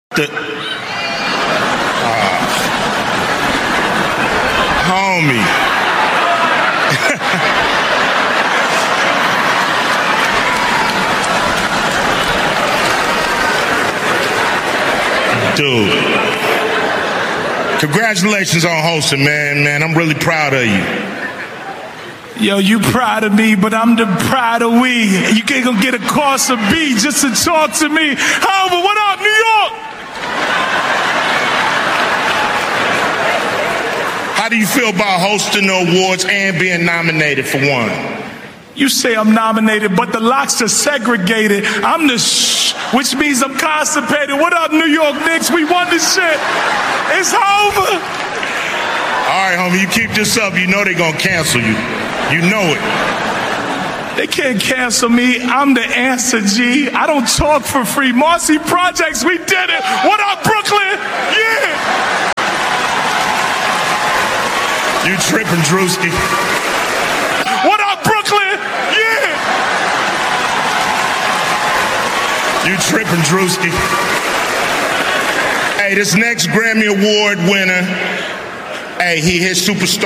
Homie. Dude. Congratulations on hosting, man. I'm really proud of you. Yo, you proud of me, but I'm the pride of we. You ain't gonna get a course of B just to talk to me. However, what up, New York? How do you feel about hosting the awards and being nominated for one? You say I'm nominated, but the locks are segregated. I'm the which means I'm constipated. What up, New York Knicks? We won this shit. It's over. All right, homie, you keep this up, you know they're gonna cancel you. You know it. They can't cancel me. I'm the answer, G. I don't talk for free. Marcy Projects, we did it. What up, Brooklyn? Yeah. You tripping, Drewski. What up, Brooklyn? Yeah. You tripping, Drewski. Hey, this next Grammy Award winner, hey, he hit Superstar.